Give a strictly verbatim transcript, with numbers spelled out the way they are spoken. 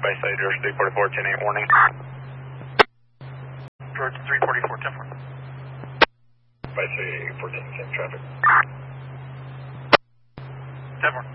by side, George three forty-four, ten eight warning. George three forty-four, ten four. By say fourteen ten traffic. ten four.